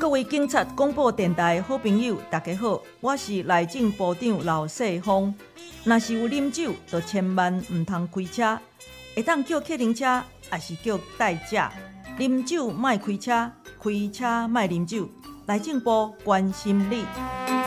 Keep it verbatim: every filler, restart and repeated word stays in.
各位警察广播电台的好朋友，大家好，我是内政部长老世芳。若是有啉酒，就千万唔通开车，会当叫客停车，也是叫代驾。啉酒莫开车，开车莫啉酒。内政部关心你。